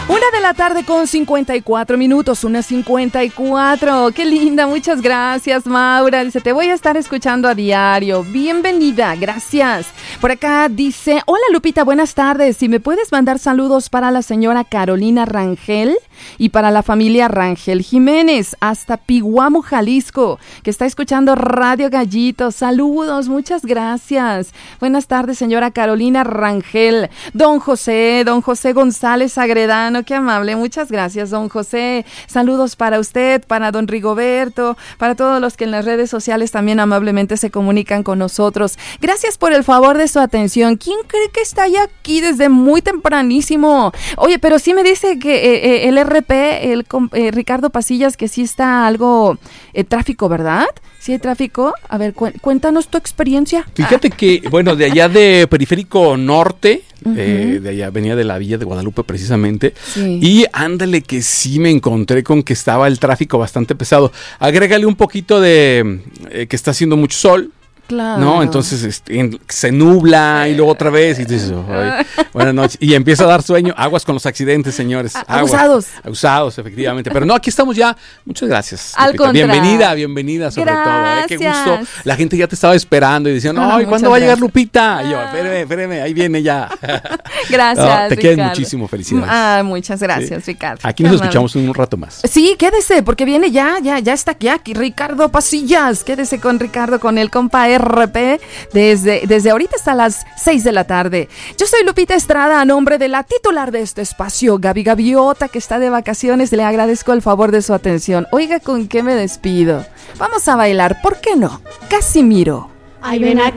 1:54 p.m, 1:54. Qué linda, muchas gracias, Maura. Dice, te voy a estar escuchando a diario. Bienvenida, gracias. Por acá dice, hola Lupita, buenas tardes. Si me puedes mandar saludos para la señora Carolina Rangel y para la familia Rangel Jiménez, hasta Piguamo, Jalisco, que está escuchando Radio Gallito. Saludos, muchas gracias. Buenas tardes, señora Carolina Rangel. Don José González Agredano, qué amable, muchas gracias, don José. Saludos para usted, para don Rigoberto, para todos los que en las redes sociales también amablemente se comunican con nosotros. Gracias por el favor de su atención. ¿Quién cree que está ya aquí desde muy tempranísimo? Oye, pero sí me dice que el RP, Ricardo Pasillas, que sí está algo tráfico, ¿verdad? ¿Sí hay tráfico? A ver, cuéntanos tu experiencia. Fíjate que, bueno, de allá de Periférico Norte, de allá venía de la Villa de Guadalupe precisamente, sí. Y ándale que sí me encontré con que estaba el tráfico bastante pesado. Agrégale un poquito de que está haciendo mucho sol. Claro. No, entonces se nubla y luego otra vez y dices, buenas noches, y empieza a dar sueño. Aguas con los accidentes, señores. Abusados, efectivamente. Pero no, aquí estamos ya. Muchas gracias. Al contrario. Bienvenida sobre todo. Qué gusto. La gente ya te estaba esperando y decían, ay, ¿cuándo va a llegar Lupita? Y yo, espérame, ahí viene ya. Gracias, te quieres muchísimo, felicidades. Muchas gracias, sí. Ricardo. Aquí nos escuchamos un rato más. Sí, quédese, porque viene ya está aquí Ricardo Pasillas. Quédese con Ricardo, con el compa RP, desde ahorita hasta las 6 de la tarde. Yo soy Lupita Estrada, a nombre de la titular de este espacio, Gaby Gaviota, que está de vacaciones. Le agradezco el favor de su atención. Oiga, ¿con qué me despido? Vamos a bailar, ¿por qué no? Casimiro. Ay, ven acá.